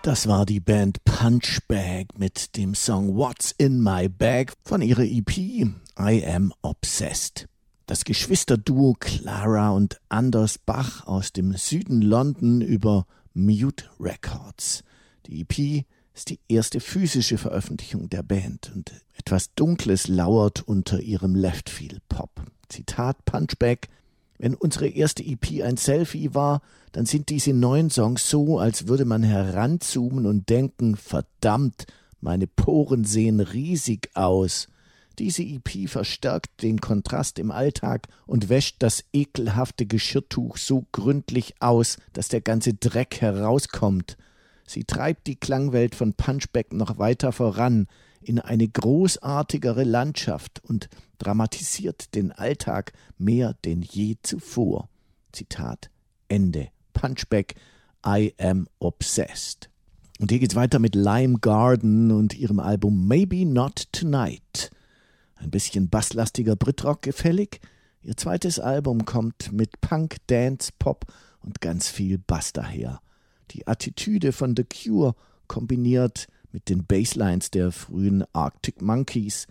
Das war die Band Punchbag mit dem Song What's in My Bag von ihrer EP I Am Obsessed. Das Geschwisterduo Clara und Anders Bach aus dem Süden London über Mute Records. Die EP ist die erste physische Veröffentlichung der Band und etwas Dunkles lauert unter ihrem Leftfield-Pop. Zitat Punchbag: Wenn unsere erste EP ein Selfie war, dann sind diese neuen Songs so, als würde man heranzoomen und denken, verdammt, meine Poren sehen riesig aus. Diese EP verstärkt den Kontrast im Alltag und wäscht das ekelhafte Geschirrtuch so gründlich aus, dass der ganze Dreck herauskommt. Sie treibt die Klangwelt von Punchbag noch weiter voran in eine großartigere Landschaft und dramatisiert den Alltag mehr denn je zuvor. Zitat Ende. Punchbag, I Am Obsessed. Und hier geht's weiter mit Lime Garden und ihrem Album Maybe Not Tonight. Ein bisschen basslastiger Britrock gefällig. Ihr zweites Album kommt mit Punk, Dance, Pop und ganz viel Bass daher. Die Attitüde von The Cure kombiniert mit den Basslines der frühen Arctic Monkeys.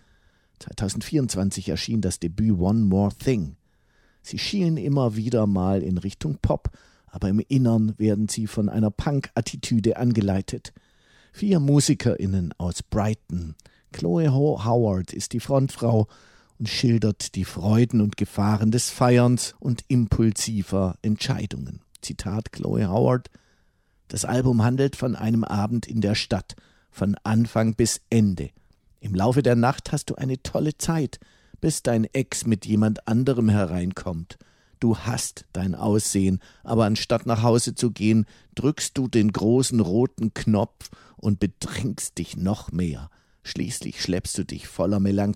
2024 erschien das Debüt One More Thing. Sie schielen immer wieder mal in Richtung Pop, aber im Innern werden sie von einer Punk-Attitüde angeleitet. 4 MusikerInnen aus Brighton. Chloe Howard ist die Frontfrau und schildert die Freuden und Gefahren des Feierns und impulsiver Entscheidungen. Zitat Chloe Howard: Das Album handelt von einem Abend in der Stadt, von Anfang bis Ende. Im Laufe der Nacht hast du eine tolle Zeit, bis dein Ex mit jemand anderem hereinkommt. Du hasst dein Aussehen, aber anstatt nach Hause zu gehen, drückst du den großen roten Knopf und betrinkst dich noch mehr. Schließlich schleppst du dich voller Melancholie